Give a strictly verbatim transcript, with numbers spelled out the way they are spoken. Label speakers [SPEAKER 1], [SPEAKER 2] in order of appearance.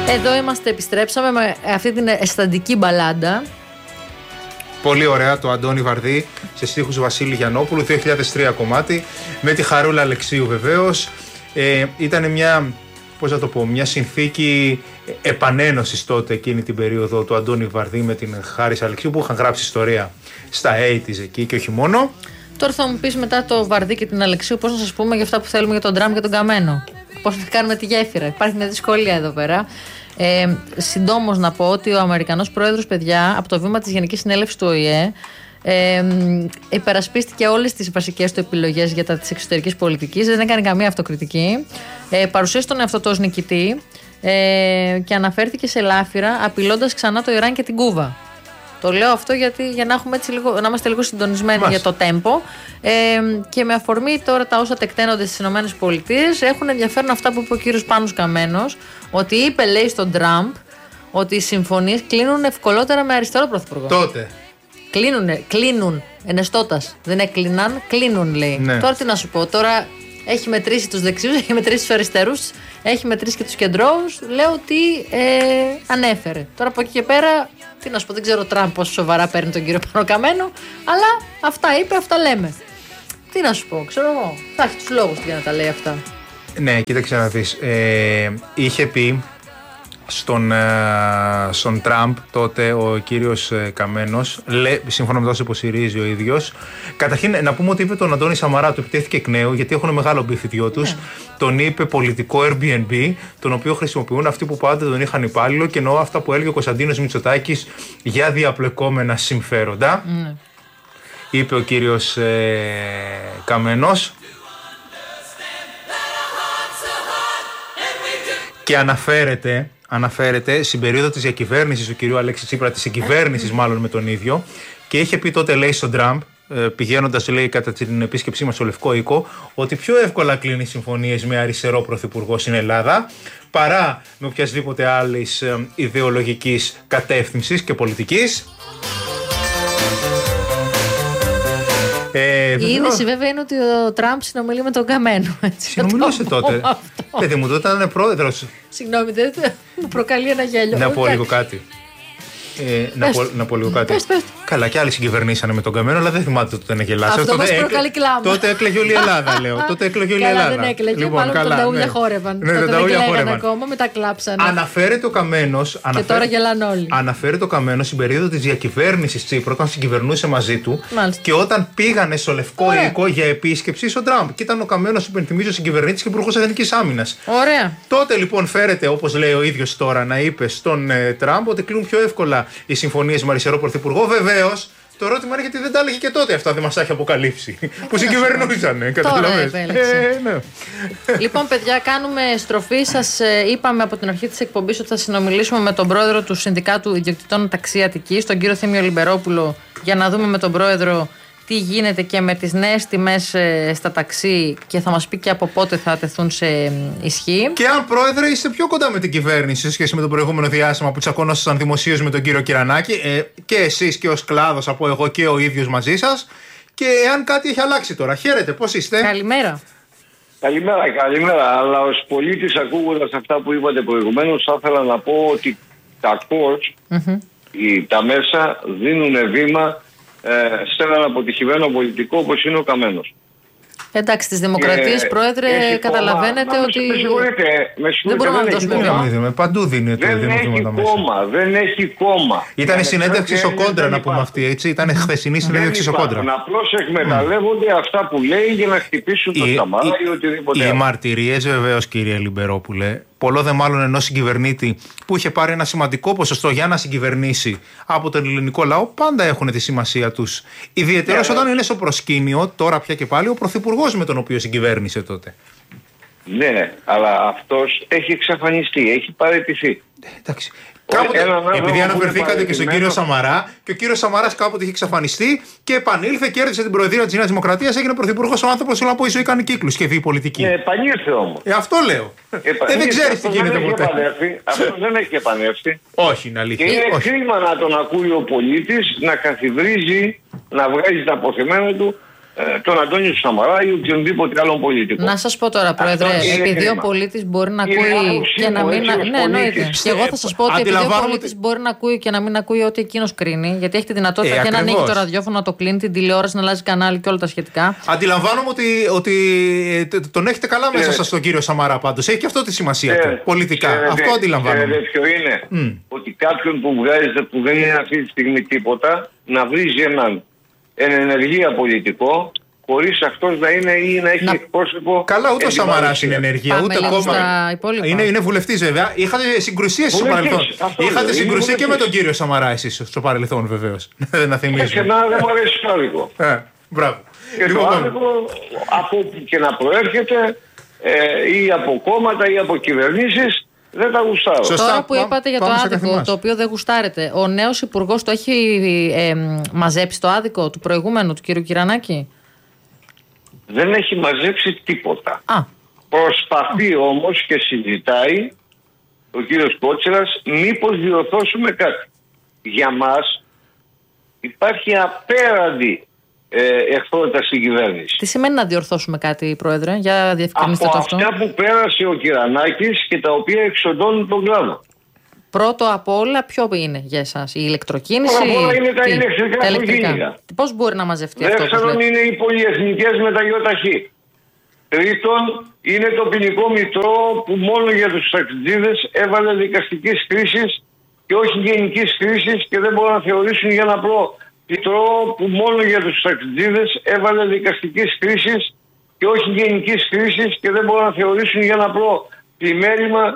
[SPEAKER 1] Εδώ είμαστε, επιστρέψαμε με αυτή την αισθαντική μπαλάντα.
[SPEAKER 2] Πολύ ωραία, το Αντώνη Βαρδί σε στίχους Βασίλη Γιαννόπουλου, δύο χιλιάδες τρία κομμάτι, με τη Χαρούλα Αλεξίου βεβαίως. Ε, ήταν μια, πώς να το πω, μια συνθήκη επανένωσης τότε εκείνη την περίοδο του Αντώνη Βαρδί με την Χάρις Αλεξίου, που είχαν γράψει ιστορία στα ογδόντα εκεί και όχι μόνο.
[SPEAKER 1] Τώρα θα μου πεις μετά το Βαρδί και την Αλεξίου πώς να σας πούμε για αυτά που θέλουμε για τον Τραμπ και τον Καμένο. Πώς θα κάνουμε τη γέφυρα. Υπάρχει μια δυσκολία εδώ πέρα. Ε, συντόμως να πω ότι ο Αμερικανός πρόεδρος, παιδιά, από το βήμα της Γενικής Συνέλευσης του Ο Η Ε, ε, υπερασπίστηκε όλες τις βασικές του επιλογές για τα της εξωτερικής πολιτικής, δεν έκανε καμία αυτοκριτική, ε, παρουσίασε τον εαυτό του ως νικητή, ε, και αναφέρθηκε σε λάφυρα απειλώντας ξανά το Ιράν και την Κούβα. Το λέω αυτό γιατί, για να, έχουμε έτσι λίγο, να είμαστε λίγο συντονισμένοι Μάλιστα. για το τέμπο. Ε, και με αφορμή τώρα τα όσα τεκταίνονται στις ΗΠΑ, έχουν ενδιαφέρον αυτά που είπε ο κύριος Πάνος Καμένος, ότι είπε, λέει, στον Τραμπ ότι οι συμφωνίες κλείνουν ευκολότερα με αριστερό πρωθυπουργό.
[SPEAKER 2] Τότε.
[SPEAKER 1] Κλείνουνε, κλείνουν ενεστώτας. Δεν έκλειναν, κλείνουν, λέει. Ναι. Τώρα τι να σου πω, τώρα έχει μετρήσει τους δεξιούς, έχει μετρήσει τους αριστερούς, έχει μετρήσει και τους κεντρώους. Λέω ότι ε, ανέφερε. Τώρα από εκεί και πέρα, τι να σου πω, δεν ξέρω ο Τραμπ πόσο σοβαρά παίρνει τον κύριο Πανοκαμένο, αλλά αυτά είπε, αυτά λέμε. Τι να σου πω, ξέρω εγώ. Θα έχει τους λόγους για να τα λέει αυτά.
[SPEAKER 2] Ναι, κοίταξε να δεις. Ε, είχε πει στον, ε, στον Τραμπ τότε ο κύριος ε, Καμένος, λέ, σύμφωνα με το όσο υποστηρίζει ο ίδιος. Καταρχήν να πούμε ότι είπε τον Αντώνη Σαμαρά, του επιτέθηκε εκ νέου, γιατί έχουν μεγάλο μπιφ οι δυο τους. Yeah. Τον είπε πολιτικό Airbnb, τον οποίο χρησιμοποιούν αυτοί που πάντα τον είχαν υπάλληλο, και εννοώ αυτά που έλεγε ο Κωνσταντίνος Μητσοτάκης για διαπλεκόμενα συμφέροντα. Mm. Είπε ο κύριος ε, Καμένος. Και αναφέρεται, αναφέρεται στην περίοδο της διακυβέρνησης του κυρίου Αλέξη Τσίπρα, της συγκυβέρνησης μάλλον με τον ίδιο, και είχε πει τότε, λέει, στον Τραμπ, πηγαίνοντας, λέει, κατά την επίσκεψή μας στο Λευκό Οίκο, ότι πιο εύκολα κλείνει συμφωνίες με αριστερό πρωθυπουργό στην Ελλάδα παρά με οποιασδήποτε άλλης ιδεολογικής κατεύθυνσης και πολιτικής.
[SPEAKER 1] Ε, η είδηση βέβαια είναι ότι ο Τραμπ συνομιλεί με τον Καμένο.
[SPEAKER 2] Συνομιλούσε τότε. Παιδί μου, τότε ήταν πρόεδρος.
[SPEAKER 1] Συγγνώμη, δεν μου προκαλεί ένα γέλιο.
[SPEAKER 2] Να πω λίγο κάτι. Ε, να, πω, να πω λίγο κάτι.
[SPEAKER 1] Πες, πες.
[SPEAKER 2] Καλά, και άλλοι συγκυβερνήσανε με τον Καμένο, αλλά δεν θυμάται τότε να γελάσει.
[SPEAKER 1] Αυτό μας προκαλεί κλάμα.
[SPEAKER 2] Τότε έκλαιγε όλη η Ελλάδα, λέω. Τότε έκλαιγε όλη η Ελλάδα.
[SPEAKER 1] Καλά, δεν έκλαιγε.
[SPEAKER 2] Λοιπόν,
[SPEAKER 1] μάλλον
[SPEAKER 2] καλά,
[SPEAKER 1] τον ταούλια
[SPEAKER 2] ναι.
[SPEAKER 1] χόρευαν.
[SPEAKER 2] Ναι,
[SPEAKER 1] τότε
[SPEAKER 2] τα
[SPEAKER 1] δεν κλαίγαν
[SPEAKER 2] χόρευαν.
[SPEAKER 1] ακόμα, μετά κλάψανε.
[SPEAKER 2] Αναφέρεται ο Καμένος.
[SPEAKER 1] Και τώρα γελάνε όλοι.
[SPEAKER 2] Αναφέρεται ο Καμένος στην περίοδο της διακυβέρνησης Τσίπρα, όταν συγκυβερνούσε μαζί του.
[SPEAKER 1] Μάλιστα.
[SPEAKER 2] Και όταν πήγανε στο Λευκό
[SPEAKER 1] Ωραία.
[SPEAKER 2] Οίκο για επίσκεψη στον Τραμπ. Και ήταν ο Καμένος, υπενθυμίζω, συγκυβερνήτης και υπουργός Εθνικής Άμυνας.
[SPEAKER 1] Ωραία.
[SPEAKER 2] Τότε λοιπόν φέρεται, όπως λέει ο ίδιος τώρα, να είπε στον ε, Τραμπ ότι κλείνουν πιο εύκολα οι συμφωνίες με αριστερό πρωθυπουργό. Βεβαίως, το ερώτημα είναι γιατί δεν τα έλεγε και τότε αυτά, δεν μας τα έχει αποκαλύψει. Ε, που συγκυβερνούσανε, καταλαβαίνεις. Ε, ναι.
[SPEAKER 1] Λοιπόν, παιδιά, κάνουμε στροφή. Σας ε, είπαμε από την αρχή της εκπομπής ότι θα συνομιλήσουμε με τον πρόεδρο του Συνδικάτου Ιδιοκτητών Ταξί Αττικής, τον κύριο Θήμιο Λιμπερόπουλο, για να δούμε με τον πρόεδρο τι γίνεται και με τις νέες τιμές ε, στα ταξί, και θα μας πει και από πότε θα τεθούν σε ε, ισχύ.
[SPEAKER 2] Και αν, πρόεδρε, είστε πιο κοντά με την κυβέρνηση σε σχέση με το προηγούμενο διάστημα που τσακωνόσασταν δημοσίως με τον κύριο Κυρανάκη, ε, και εσείς και ως κλάδος, από εγώ και ο ίδιος μαζί σας, και εάν κάτι έχει αλλάξει τώρα. Χαίρετε, πώς είστε?
[SPEAKER 1] Καλημέρα.
[SPEAKER 3] Καλημέρα, καλημέρα. Αλλά ως πολίτης, ακούγοντας αυτά που είπατε προηγουμένως, θα ήθελα να πω ότι τα κόρς, mm-hmm. τα μέσα δίνουν βήμα σε έναν αποτυχημένο πολιτικό όπως είναι ο Καμένος.
[SPEAKER 1] Εντάξει, στις δημοκρατίες, πρόεδρε, καταλαβαίνετε κόμμα, ότι.
[SPEAKER 3] Με συγχωρείτε, με συγχωρείτε,
[SPEAKER 1] δεν μπορούμε να δώσουμε βήμα.
[SPEAKER 2] Παντού δίνεται
[SPEAKER 3] δεν έχει κόμμα, δεν έχει κόμμα.
[SPEAKER 2] Ήταν η συνέντευξη στο Κόντρα, να πούμε αυτή, έτσι. Ήταν χθεσινή συνέντευξη στο Κόντρα.
[SPEAKER 3] Απλώς εκμεταλλεύονται mm. αυτά που λέει για να χτυπήσουν το Σαμαρά ή οτιδήποτε.
[SPEAKER 2] Οι μαρτυρίες, βεβαίως, κύριε Λιμπερόπουλε, πολλό δε μάλλον ενός συγκυβερνήτη που είχε πάρει ένα σημαντικό ποσοστό για να συγκυβερνήσει από τον ελληνικό λαό, πάντα έχουν τη σημασία τους. Ιδιαιτέρως yeah, όταν yeah. είναι στο προσκήνιο, τώρα πια και πάλι, ο πρωθυπουργός με τον οποίο συγκυβέρνησε τότε.
[SPEAKER 3] Ναι, αλλά αυτός έχει εξαφανιστεί, έχει παραιτηθεί.
[SPEAKER 2] Εντάξει. Κάποτε, επειδή αναφερθήκατε και στον κύριο Σαμαρά, και ο κύριος Σαμαράς κάποτε είχε εξαφανιστεί και επανήλθε, κέρδισε την προεδρία της Νέας Δημοκρατίας, έγινε πρωθυπουργός ο άνθρωπος, όλο από η ζωή κάνει κύκλους και δει πολιτική.
[SPEAKER 3] Ε, επανήλθε όμως.
[SPEAKER 2] Ε, αυτό λέω.
[SPEAKER 3] Επανήλθε,
[SPEAKER 2] ε, δεν ξέρεις τι γίνεται ποτέ.
[SPEAKER 3] Αυτό δεν έχει επανέλθει.
[SPEAKER 2] Όχι, είναι αλήθεια.
[SPEAKER 3] Και είναι
[SPEAKER 2] Όχι.
[SPEAKER 3] κρίμα να τον ακούει ο πολίτης να καθιδρίζει, να βγάζει τα αποθεμένα του τον Αντώνη Σαμαρά ή οποιονδήποτε άλλον πολιτικό.
[SPEAKER 1] Να σας πω τώρα, Πρόεδρε, επειδή ο πολίτης μπορεί να ακούει και να μην. Ναι, εννοείται. Και εγώ θα σας πω ότι επειδή ο πολίτης μπορεί να ακούει και να μην ακούει ό,τι εκείνος κρίνει, γιατί έχει τη δυνατότητα
[SPEAKER 2] ε,
[SPEAKER 1] και να ανοίγει το ραδιόφωνο, να το κλείνει, την τηλεόραση, να αλλάζει κανάλι και όλα τα σχετικά.
[SPEAKER 2] Αντιλαμβάνομαι ότι, ότι τον έχετε καλά μέσα σας τον κύριο Σαμαρά πάντως. Έχει και αυτό τη σημασία του πολιτικά. Αυτό αντιλαμβάνομαι.
[SPEAKER 3] Ξέρετε ποιο είναι? Mm. Ότι κάποιον που βγάζεται, που δεν είναι αυτή τη στιγμή τίποτα, να βρίζει έναν ενεργεία πολιτικό, χωρίς αυτός να είναι ή να έχει να... εκπρόσωπο.
[SPEAKER 2] Καλά, ούτε ο Σαμαράς είναι ενεργεία, ούτε κόμμα. Είναι, είναι βουλευτής βέβαια. Είχατε συγκρουσίες στο παρελθόν. Είχατε συγκρουσία και με τον κύριο Σαμαρά εσείς στο παρελθόν βεβαίως. Δεν να θυμίζω.
[SPEAKER 3] Και εμένα δεν μου αρέσει το άδικο.
[SPEAKER 2] Ε, μπράβο.
[SPEAKER 3] Και το άδικο από όπου και να προέρχεται ε, ή από κόμματα ή από κυβερνήσεις. Δεν τα γουστάρω.
[SPEAKER 1] Σωστά. Τώρα που είπατε για το άδικο, το οποίο δεν γουστάρετε, ο νέος υπουργός το έχει ε, μαζέψει το άδικο του προηγούμενου, του κύριου Κυρανάκη?
[SPEAKER 3] Δεν έχει μαζέψει τίποτα.
[SPEAKER 1] Α.
[SPEAKER 3] Προσπαθεί όμως και συζητάει ο κύριος Κότσιρας μήπως διορθώσουμε κάτι. Για μας υπάρχει απέραντη ε, εχθρότητα στην κυβέρνηση.
[SPEAKER 1] Τι σημαίνει να διορθώσουμε κάτι, Πρόεδρε, για διευκρινίστε το αυτό?
[SPEAKER 3] Από αυτά που πέρασε ο Κυρανάκης και τα οποία εξοντώνουν τον κλάδο.
[SPEAKER 1] Πρώτο απ' όλα, ποιο είναι για εσάς, η ηλεκτροκίνηση?
[SPEAKER 3] Πρώτα απ' όλα είναι τα ηλεκτρικά,
[SPEAKER 1] τα ηλεκτρικά. Πώς μπορεί να μαζευτεί αυτό?
[SPEAKER 3] Δεύτερον είναι οι πολυεθνικές με τα ΙΟΤΑΧΗ. Τρίτον είναι το ποινικό μητρό που μόνο για τους ταξιτζίδες έβαλε δικαστικής κρίσης και όχι γενικής κρίσης και δεν μπορούν να θεωρήσουν για ένα απλό μητρό που μόνο για τους ταξιτζίδες έβαλε δικαστικής κρίσης και όχι γενικής κρίσης και δεν μπορούν να θεωρήσουν για ένα απλό πλημέλημα